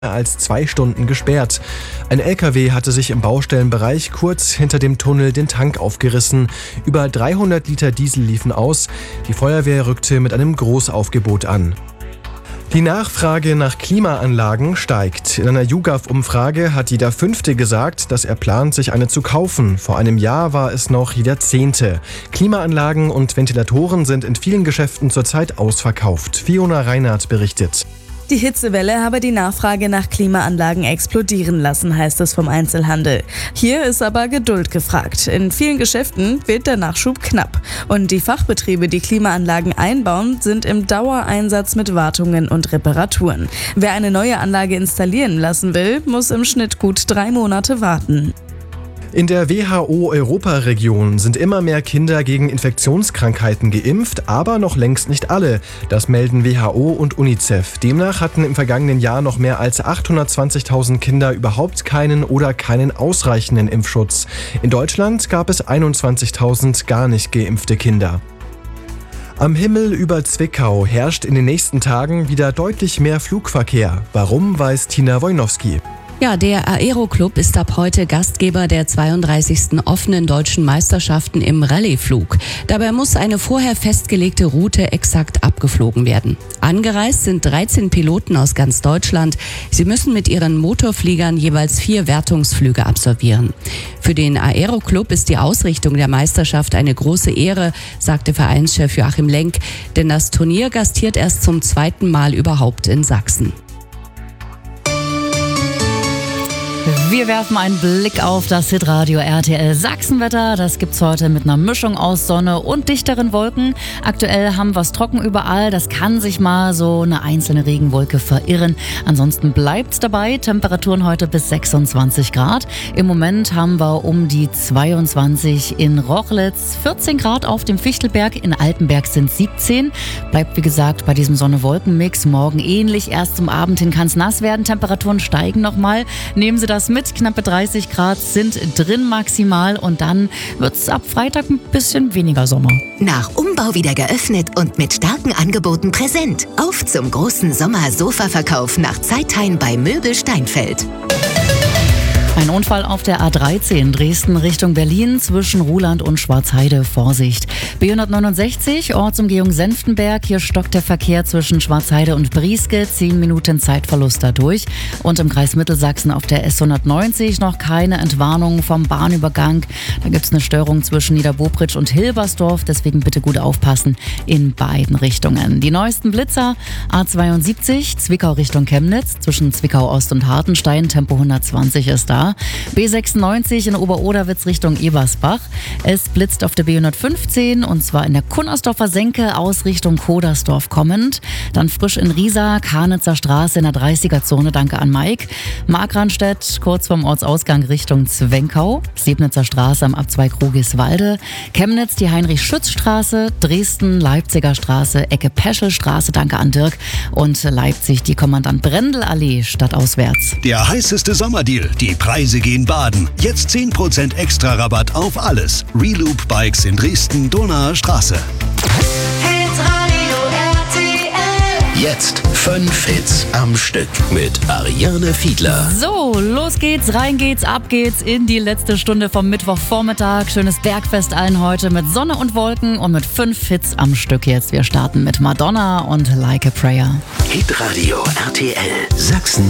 mehr als 2 Stunden gesperrt. Ein LKW hatte sich im Baustellenbereich kurz hinter dem Tunnel den Tank aufgerissen. Über 300 Liter Diesel liefen aus. Die Feuerwehr rückte mit einem Großaufgebot an. Die Nachfrage nach Klimaanlagen steigt. In einer YouGov-Umfrage hat jeder Fünfte gesagt, dass er plant, sich eine zu kaufen. Vor einem Jahr war es noch jeder Zehnte. Klimaanlagen und Ventilatoren sind in vielen Geschäften zurzeit ausverkauft. Fiona Reinhardt berichtet. Die Hitzewelle habe die Nachfrage nach Klimaanlagen explodieren lassen, heißt es vom Einzelhandel. Hier ist aber Geduld gefragt. In vielen Geschäften wird der Nachschub knapp. Und die Fachbetriebe, die Klimaanlagen einbauen, sind im Dauereinsatz mit Wartungen und Reparaturen. Wer eine neue Anlage installieren lassen will, muss im Schnitt gut 3 Monate warten. In der WHO-Europaregion sind immer mehr Kinder gegen Infektionskrankheiten geimpft, aber noch längst nicht alle. Das melden WHO und UNICEF. Demnach hatten im vergangenen Jahr noch mehr als 820.000 Kinder überhaupt keinen oder keinen ausreichenden Impfschutz. In Deutschland gab es 21.000 gar nicht geimpfte Kinder. Am Himmel über Zwickau herrscht in den nächsten Tagen wieder deutlich mehr Flugverkehr. Warum, weiß Tina Wojnowski. Ja, der Aero-Club ist ab heute Gastgeber der 32. offenen deutschen Meisterschaften im Rallyeflug. Dabei muss eine vorher festgelegte Route exakt abgeflogen werden. Angereist sind 13 Piloten aus ganz Deutschland. Sie müssen mit ihren Motorfliegern jeweils 4 Wertungsflüge absolvieren. Für den Aero-Club ist die Ausrichtung der Meisterschaft eine große Ehre, sagte Vereinschef Joachim Lenk, denn das Turnier gastiert erst zum 2. Mal überhaupt in Sachsen. Wir werfen einen Blick auf das Hitradio RTL Sachsenwetter. Das gibt's heute mit einer Mischung aus Sonne und dichteren Wolken. Aktuell haben wir es trocken überall. Das kann sich mal so eine einzelne Regenwolke verirren. Ansonsten bleibt's dabei. Temperaturen heute bis 26 Grad. Im Moment haben wir um die 22 in Rochlitz, 14 Grad auf dem Fichtelberg. In Altenberg sind 17. Bleibt wie gesagt bei diesem Sonne-Wolken-Mix. Morgen ähnlich. Erst zum Abend hin kann's nass werden. Temperaturen steigen nochmal. Nehmen Sie das mit. Knappe 30 Grad sind drin maximal und dann wird es ab Freitag ein bisschen weniger Sommer. Nach Umbau wieder geöffnet und mit starken Angeboten präsent. Auf zum großen Sommer-Sofa-Verkauf nach Zeithain bei Möbel Steinfeld. Ein Unfall auf der A13 Dresden Richtung Berlin zwischen Ruhland und Schwarzheide. Vorsicht. B169 Ortsumgehung Senftenberg. Hier stockt der Verkehr zwischen Schwarzheide und Brieske. 10 Minuten Zeitverlust dadurch. Und im Kreis Mittelsachsen auf der S190 noch keine Entwarnung vom Bahnübergang. Da gibt es eine Störung zwischen Niederbobritz und Hilbersdorf. Deswegen bitte gut aufpassen in beiden Richtungen. Die neuesten Blitzer A72 Zwickau Richtung Chemnitz zwischen Zwickau Ost und Hartenstein. Tempo 120 ist da. B96 in Oberoderwitz Richtung Ebersbach. Es blitzt auf der B115 und zwar in der Kunnersdorfer Senke aus Richtung Kodersdorf kommend. Dann frisch in Riesa, Karnitzer Straße in der 30er-Zone, danke an Mike. Markranstädt kurz vorm Ortsausgang Richtung Zwenkau. Sebnitzer Straße am Abzweig Rugiswalde. Chemnitz die Heinrich-Schütz-Straße. Dresden Leipziger Straße, Ecke Peschelstraße, danke an Dirk. Und Leipzig die Kommandant-Brendel-Allee stadtauswärts. Der heißeste Sommerdeal. Die Preise gehen baden. Jetzt 10% extra Rabatt auf alles. Reloop Bikes in Dresden, Donaer Straße. Hitradio RTL. Jetzt 5 Hits am Stück mit Ariane Fiedler. So, los geht's, rein geht's, ab geht's in die letzte Stunde vom Mittwochvormittag. Schönes Bergfest allen heute mit Sonne und Wolken und mit 5 Hits am Stück jetzt. Wir starten mit Madonna und Like a Prayer. Hitradio RTL Sachsen